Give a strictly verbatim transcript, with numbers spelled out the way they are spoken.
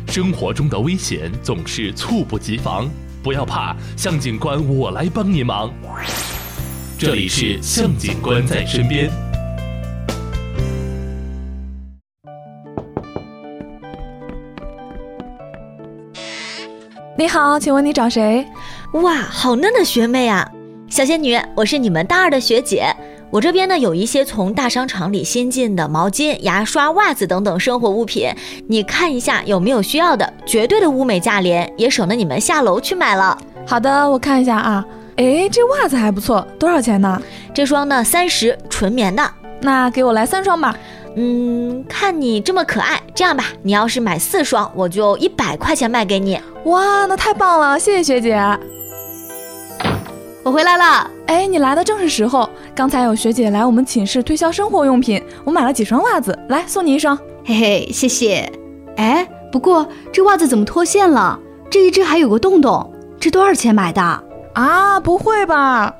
生活中的危险总是猝不及防，不要怕，向警官我来帮你忙。这里是向警官在身边。 你好，请问你找谁？ 哇，好嫩的学妹啊！小仙女，我是你们大二的学姐。我这边呢有一些从大商场里新进的毛巾、牙刷、袜子等等生活物品，你看一下有没有需要的，绝对的物美价廉，也省得你们下楼去买了。 好的，我看一下啊。诶，这袜子还不错，多少钱呢？ 这双呢三十，纯棉的。 那给我来三双吧。 嗯，看你这么可爱，这样吧，你要是买四双，我就一百块钱卖给你。 哇，那太棒了，谢谢学姐。 我回来了。 哎，你来的正是时候，刚才有学姐来我们寝室推销生活用品，我买了几双袜子，来送你一双。 嘿嘿，谢谢。哎，不过这袜子怎么脱线了？这一只还有个洞洞，这多少钱买的？ 啊，不会吧？